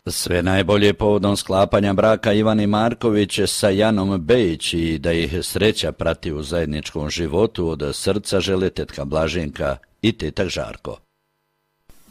Sve najbolje povodom sklapanja braka Ivani Marković sa Janom Bejić i da ih sreća prati u zajedničkom životu od srca žele tetka Blaženka i tetak Žarko.